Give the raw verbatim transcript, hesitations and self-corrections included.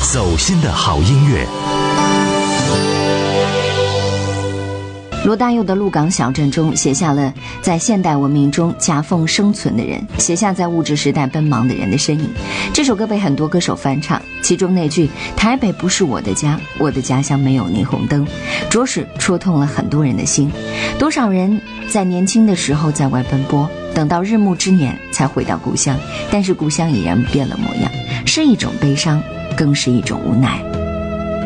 走心的好音乐。 罗大佑的《鹿港小镇》中写下了在现代文明中夹缝生存的人，写下在物质时代奔忙的人的身影。这首歌被很多歌手翻唱，其中那句“台北不是我的家，我的家乡没有霓虹灯”，着实戳痛了很多人的心。多少人在年轻的时候在外奔波，等到日暮之年才回到故乡，但是故乡已然变了模样，是一种悲伤，更是一种无奈。